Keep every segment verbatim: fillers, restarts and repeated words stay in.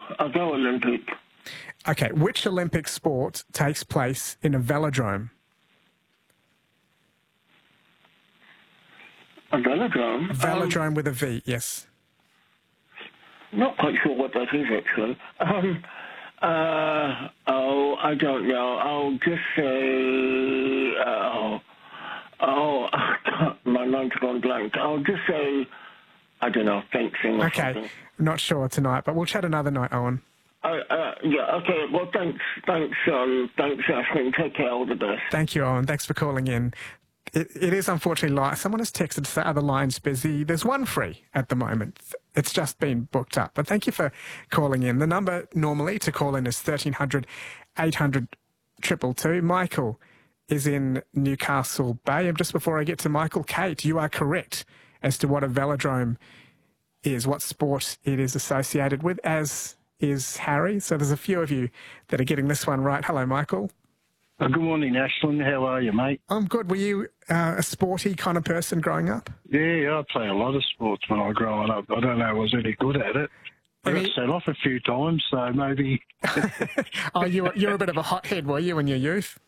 I'll go Olympic. Okay, which Olympic sport takes place in a velodrome? A velodrome? A velodrome um, with a V, yes. Not quite sure what that is, actually. Um, uh, oh, I don't know. I'll just say... Oh, oh my mind's gone blank. I'll just say, I don't know, fencing or okay, something. Not sure tonight, but we'll chat another night, Owen. Uh, uh, yeah, okay. Well, thanks, thanks, um, thanks, Ashwin. Take care. All the best. Thank you, Owen. Thanks for calling in. It, it is unfortunately live. Someone has texted to say, are the lines busy? There's one free at the moment. It's just been booked up. But thank you for calling in. The number normally to call in is thirteen hundred, eight hundred, two two two. Michael is in Newcastle Bay. And just before I get to Michael, Kate, you are correct as to what a velodrome is, what sport it is associated with, as is Harry. So there's a few of you that are getting this one right. Hello, Michael. Oh, good morning, Ashwin. How are you, mate? I'm good. Were you uh, a sporty kind of person growing up? Yeah, I play a lot of sports when I was growing up. I don't know I was any good at it. I any... got set off a few times, so maybe... oh, you were, you were a bit of a hothead, were you, in your youth?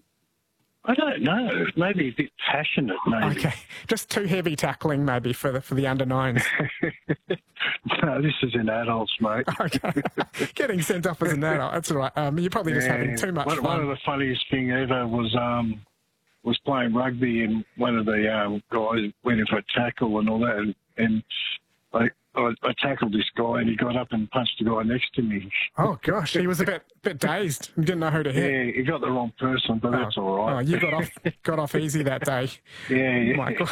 I don't know. Maybe a bit passionate, maybe. Okay. Just too heavy tackling, maybe, for the for the under nines. No, this is in adults, mate. Okay. Getting sent off as an adult, that's all right. Um, you're probably just yeah, having too much one, fun. One of the funniest thing ever was um was playing rugby, and one of the um, guys went in for a tackle and all that, and, and I, I, I tackled this guy, and he got up and punched the guy next to me. Oh, gosh, he was a bit bit dazed. He didn't know who to hit. Yeah, he got the wrong person, but oh, that's all right. Oh, you got off got off easy that day. Yeah, yeah. Michael.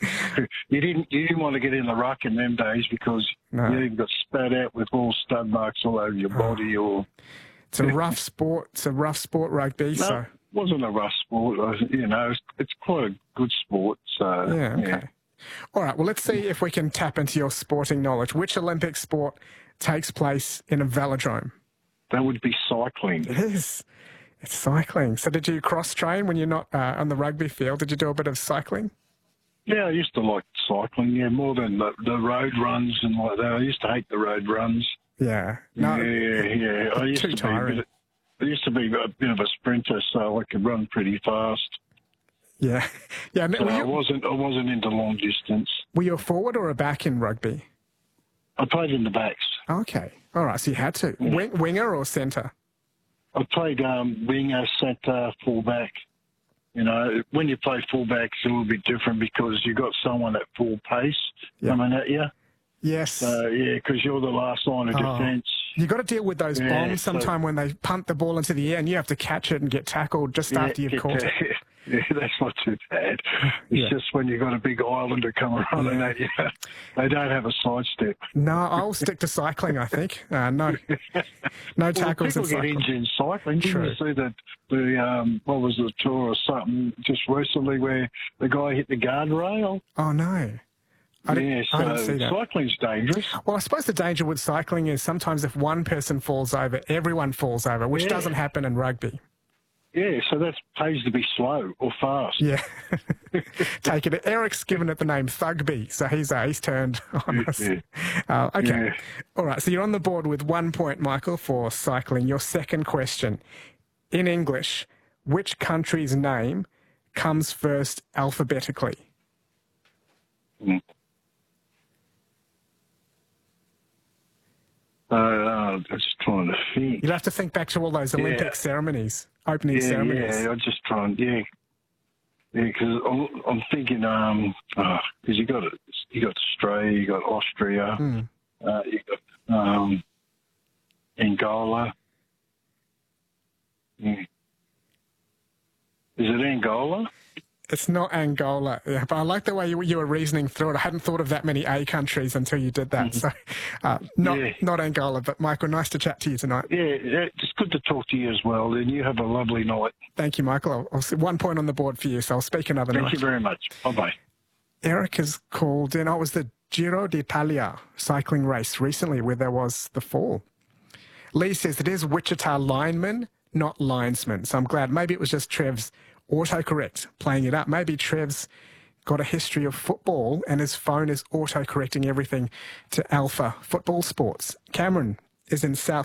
You didn't you didn't want to get in the ruck in them days because no. you even got spat out with all stud marks all over your body. Oh. Or It's a rough sport. It's a rough sport, rugby. No, so. it wasn't a rough sport. You know, it's, it's quite a good sport. So yeah, okay. Yeah. All right, well, let's see if we can tap into your sporting knowledge. Which Olympic sport takes place in a velodrome? That would be cycling. It is. It's cycling. So did you cross-train when you're not uh, on the rugby field? Did you do a bit of cycling? Yeah, I used to like cycling, yeah, more than the, the road runs and like that. I used to hate the road runs. Yeah. No, yeah, yeah. I used too to tiring. Be a bit, I used to be a bit of a sprinter, so I could run pretty fast. Yeah. Yeah. So you, I wasn't I wasn't into long distance. Were you a forward or a back in rugby? I played in the backs. Okay. All right, so you had to. Wing, winger or centre? I played um, winger, centre, fullback. You know, when you play fullback, it's a little bit different because you got someone at full pace yep. coming at you. Yes. So, yeah, because you're the last line of oh. defence. You got to deal with those yeah, bombs sometime so, when they punt the ball into the air and you have to catch it and get tackled just yeah, after you've caught it. Yeah, that's not too bad. It's yeah. just when you've got a big islander coming running yeah. at you, they don't have a sidestep. No, I'll stick to cycling, I think. Uh, no no tackles well, in cycling. People get injured in cycling. Didn't you see that, the, um, what was the tour or something just recently where the guy hit the guardrail? Oh, no. I didn't, yeah, so I didn't see that. Cycling's dangerous. Well, I suppose the danger with cycling is sometimes if one person falls over, everyone falls over, which yeah. doesn't happen in rugby. Yeah, so that pays to be slow or fast. Yeah. Take it. Eric's given it the name Thugby, so he's, uh, he's turned on us. Yeah. Uh, okay. Yeah. All right, so you're on the board with one point, Michael, for cycling. Your second question. In English, which country's name comes first alphabetically? Mm. Uh, I'm just trying to think. You'll have to think back to all those Olympic yeah. ceremonies, opening yeah, ceremonies. Yeah, I'm just trying, yeah. Yeah, because I'm, I'm thinking, um, because oh, you got you got Australia, you got Austria, mm. uh, you got um, Angola. Yeah. Is it Angola? It's not Angola, yeah, but I like the way you, you were reasoning through it. I hadn't thought of that many A countries until you did that. Mm-hmm. So, uh, not yeah. not Angola, but Michael, nice to chat to you tonight. Yeah, it's good to talk to you as well, and you have a lovely night. Thank you, Michael. I'll, I'll see one point on the board for you, so I'll speak another Thank night. Thank you very much. Bye-bye. Eric has called in. Oh, it was the Giro d'Italia cycling race recently where there was the fall. Lee says it is Wichita lineman, not linesman. So I'm glad. Maybe it was just Trev's autocorrect playing it up. Maybe Trev's got a history of football and his phone is autocorrecting everything to Alpha Football Sports. Cameron is in South